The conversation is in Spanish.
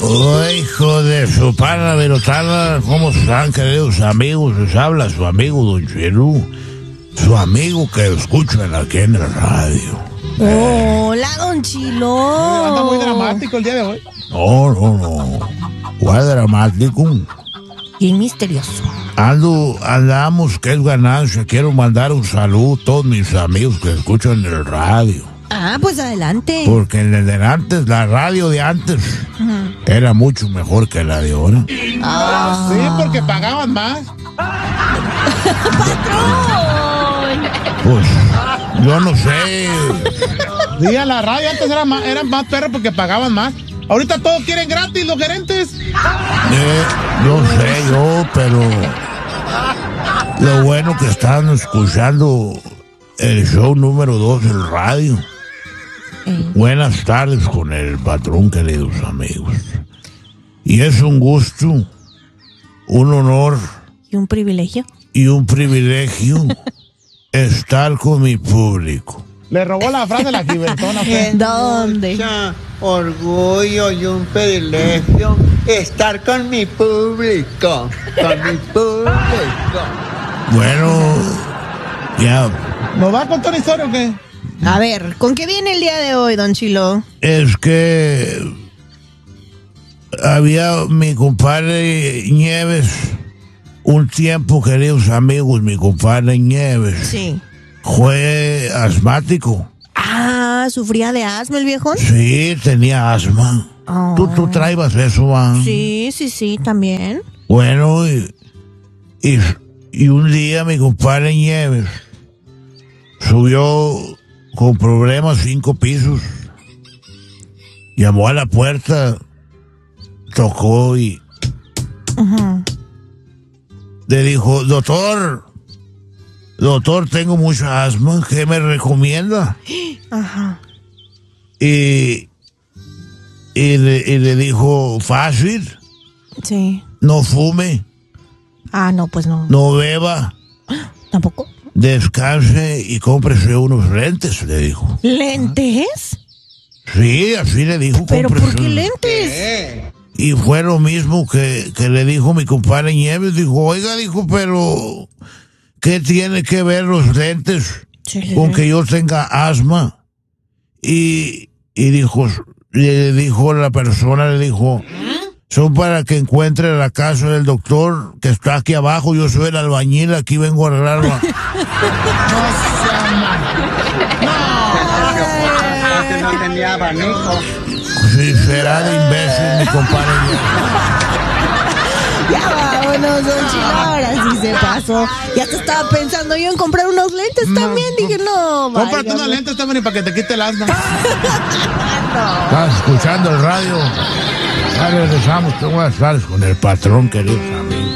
Oh, hijo de su pana virutana, ¿cómo están, queridos amigos? Les habla su amigo Don Chirú, su amigo que escuchan aquí en la radio. Hola, Don Chilo. Anda muy dramático el día de hoy. No. ¿Cuál dramático? Y misterioso. Andamos, que es ganancia. Quiero mandar un saludo a todos mis amigos que escuchan el radio. Ah, pues adelante. Porque la radio de antes era mucho mejor que la de ahora. Sí, porque pagaban más. ¡Patrón! Pues, yo no sé. Sí, a la radio antes eran más perros porque pagaban más. Ahorita todos quieren gratis, los gerentes. No sé yo, pero lo bueno que están escuchando el show número 2 del radio. Buenas tardes con el patrón, queridos amigos. Y es un gusto, un honor ¿Y un privilegio? y un privilegio estar con mi público. Le robó la frase a la Gibertona. ¿Dónde? Mucha orgullo y un privilegio estar con mi público. Con mi público. Bueno, ya, ¿Nos va a contar una historia o qué? A ver, ¿con qué viene el día de hoy, Don Chilo? es que había mi compadre Nieves, un tiempo, queridos amigos, mi compadre Nieves Sí. fue asmático. Ah, ¿sufría de asma el viejón? Sí, tenía asma. Oh. ¿Tú traibas eso, man? Sí, también. Bueno, y un día mi compadre Nieves subió con problemas 5 pisos. Llamó a la puerta, tocó y le dijo, doctor, tengo mucha asma, ¿qué me recomienda? Ajá. Y le dijo, fácil, Sí. no fume, Ah, no, pues no. no beba, ¿Tampoco? descanse y cómprese unos lentes, le dijo. ¿Lentes? Sí, así le dijo. ¿Pero por cómprese qué unos- lentes? Y fue lo mismo que le dijo mi compadre Nieves. Dijo, oiga, pero ¿qué tiene que ver los lentes Sí. con que yo tenga asma? Y le dijo la persona, son para que encuentre la casa del doctor que está aquí abajo. Yo soy el albañil, aquí vengo a arreglarla. Este no tenía abanico. Sí, será de imbécil mi compadre Nieves. Ya vámonos, Don Chilo, ahora sí se pasó. Ya te estaba pensando yo en comprar unos lentes también. Dije, no, Cómprate válgame. unas lentes, Stephanie, para que te quite el asma. Estás escuchando el radio. Ya regresamos. Buenas tardes con el patrón, queridos amigos.